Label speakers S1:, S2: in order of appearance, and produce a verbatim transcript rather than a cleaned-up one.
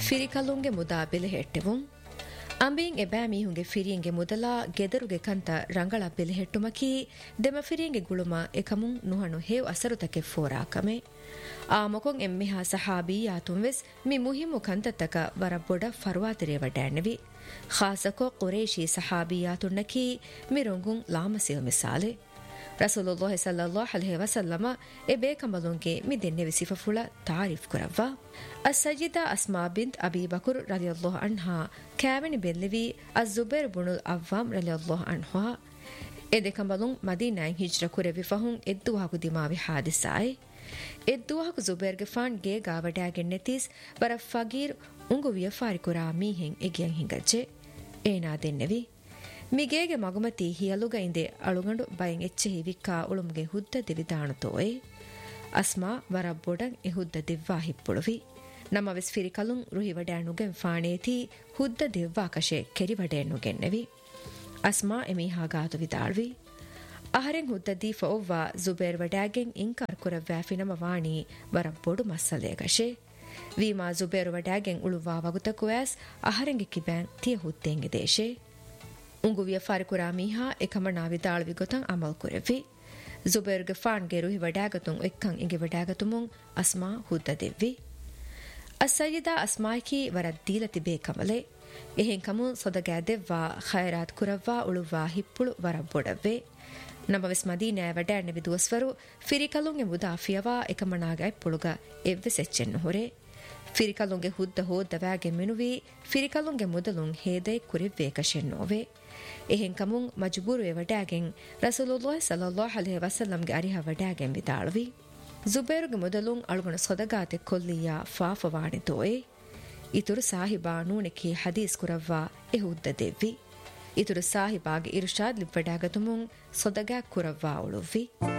S1: ಫಿರಿಕಲುಂಗೆ ಮುದಾ ಬೆಲೆ ಹೆಟ್ಟೆವುಂ ಅಂಬಿಂಗ್ ಎಬෑ ಮೀಹುಂಗೆ ಫಿರಿಯಂಗೆ ಮುದಲ ಗೆದರುಗೆ ಕಂತ ರಂಗಳ ಬೆಲೆ ಹೆಟ್ಟುಮಕಿ ದೆಮ ಫಿರಿಯಂಗೆ ಗುಳುಮ ಎಕಮುಂ ನುಹಣು ಹೇವ್ ಅಸರುತಕೆ ಫೋರಾಕಮೆ ಆ ಮೊಕೊಂ ಎಮ್ಮೆಹಾ ಸಹಾಬಿಯಾತುಂ ವೆಸ್ ಮಿ ಮುಹಿಮು ಕಂತತಕ ವರ ಬೊಡ ಫರ್ವಾತಿರೆ ವಡ್ಯಾಣೆವಿ ಖಾಸಕೋ Qureshi ಸಹಾಬಿಯಾತುನ್ನಕಿ ಮಿರೊಂಗುಂ ಲಾಮಸಿಲ್ ಮಿಸಾಲೆ ರಸೂಲುಲ್ಲಾಹ ಸಲ್ಲಲ್ಲಾಹು ಅಲೈಹಿ ವಸಲ್ಲಮ A ಬೇಕಂಬಲುಂಗೆ ಮಿದೆನ್ನೆವಿ ಸಿಫಫುಳ ತಾರೀಫ್ ಕುರವ್ವ ಅಸ್ಸಜಿದಾ Asma ಬಿಂತ್ ಅಬಿ Bakr ರಲಿಯಲ್ಲಾಹು ಅನ್ಹಾ ಕ್ಯಾವೆನಿ ಬೆಲ್ಲೆವಿ ಅಜುಬೈರ್ ಬುನುಲ್ ಅವ್ವಾಮ್ ರಲಿಯಲ್ಲಾಹು ಅನ್ಹಾ A ದೇಕಂಬಲುಂ ಮದೀನಾಯ್ ಹಿಜ್ರ ಕುರೆವಿ ಫಹುಂ ಎದ್ದುವಾಹು ದಿಮಾವಿ ಹಾದಿಸಾಯ್ ಎದ್ದುವಾಹು ಜುಬೈರ್ಗೆ phone ಗೆ ಗಾವಡ್ಯಾಗೆನ್ ನೆತೀಸ್ ಬರ ಫಗೀರ್ ಉಂಗು ವಿಯಫಾರಿ ಕುರಾ ಮೀಹೆಂ ಎಗಿಯಂ ಹಿಂಗಜ್ಜೆ ಏನಾ ದೆನ್ನೆವಿ ಮಿಗೇಗೆ ಮಗುಮತಿ ಹಿಯಲುಗ ಇಂದೆ ಅಳುಗಂಡು ಬಯಂ ಎಚ್ಚೆ ಹಿವಿಕ್ಕಾ ಉಳುಮ್ಗೆ ಹುದ್ದ ದಿವಿದಾಣುತೋಯೆ ಅಸ್ಮಾ ವರ ಬೊಡಂ ಎ ಹುದ್ದ ದಿವ್ವಾ ಹಿಪ್ಪುಳುವಿ ನಮ್ಮ ವೆಸ್ ಫಿರಿಕಲುಂ ರುಹಿ ವಡ್ಯಾಣುಗೆಂ ಫಾಣೇತಿ ಹುದ್ದ ದಿವ್ವಾ ಕಶೆ ಕೆರಿ ವಡ್ಯಾಣುಗೆನ್ನೆವಿ ಅಸ್ಮಾ ಎಮೀಹಾಗಾತು ವಿದಾಳ್ವಿ ಅಹರೆಂ ಹುದ್ದ ದಿ ಫೌವ್ವಾ ಜುಬೇರ್ ವಡ್ಯಾಗೆಂ ಇಂಕಾರ್ ಕುರವ್ಯಾಫಿನಮ ವಾಣಿ ವರ ಬೊಡು ಮಸ್ಸಲೆ ಕಶೆ ವೀಮಾ ಜುಬೇರ್ ವಡ್ಯಾಗೆಂ ಉಳುವಾ ವಗುತಕುಯಾಸ್ ಅಹರೆಂಗೆ ಕಿಬ್ಯಾಂ ತಿಯ ಹುದ್ದೆಂಗೆ ದೇಶೆ ಉಂಗು ವಿಯಫಾರಿ ಕುರಾ ಮೀಹಾ ಎಕಮಣಾ ವಿದಾಳ್ವಿ ಗೊತಂ ಅಮಲ್ ಕುರೆವಿ ಜುಬೇರ್ಗೆ ಫಾನ್ಗೆ ರುಹಿ ವಡ್ಯಾಗತುಂ ಎಕ್ಕಂ ಇಂಗೆ ವಡ್ಯಾಗತುಮುಂ ಅಸ್ಮಾ ಹುದ್ದ ದೆವ್ವಿ ಅಸ್ಸಯ್ಯಿದಾ ಅಸ್ಮಾಯ್ಕಿ ವರ ದೀಲತಿ ಬೇಕಮಲೆ ಎಹೆಂ ಕಮುಂ ಸೊದಗෑ ದೆವ್ವಾ ಖೈರಾತ್ ಕುರವ್ವಾ ಉಳುವಾ ಹಿಪ್ಪುಳು ವರ ಬೊಡವ್ವೆ ನಬವೆಸ್ ಮದೀನಾ ವಡ್ಯಾಣೆವಿ ದುವಸ್ವರು ಫಿರಿಕಲುಂಗೆ ಮುದಾಫಿಯವಾ ಎಕಮಣಾಗೈ ಪುಳುಗ ಎವ್ವೆ ಸೆಚ್ಚೆನ್ನು ಹೊರೆ ಫಿರಿಕಲುಂಗೆ ಹುದ್ದ ಹೋದ್ದವಾಗೆ ಮಿನುವಿ ಫಿರಿಕಲುಂಗೆ ಮುದಲುಂ ಹೇದೆ ಕುರಿವ್ವೆ ಕಶೆನ್ನೋವೆ ಎಹೆಂ ಕಮುಂ ಮಜ್ಬೂರುವೆ ವಡ್ಯಾಗೆಂ ರಸೂಲುಲ್ಲಾಹ ಸಲ್ಲಲ್ಲಾಹು ಅಲೈಹಿ ವಸಲ್ಲಂಗೆ ಅರಿಹ ವಡ್ಯಾಗೆಂ ವಿದಾಳ್ವಿ ಜುಬೇರುಗೆ ಮುದಲುಂ ಅಳುಗುಣ ಸೊದಗಾತೆ ಕೊಲ್ಲಿಯ ಫಾಫವಾಣಿತೋಯೆ ಇತುರು ಸಾಹಿಬಾ ನೂನೆಕಿ ಹದೀಸ್ ಕುರವ್ವಾ ಎ ಹುದ್ದ ದೆವ್ವಿ ಇತುರು ಸಾಹಿಬಾಗೆ ಇರುಷಾದ್ ಲಿವ್ವಡ್ಯಾಗತುಮುಂ ಸೊದಗಾ ಕುರವ್ವಾ ಉಳುವ್ವಿ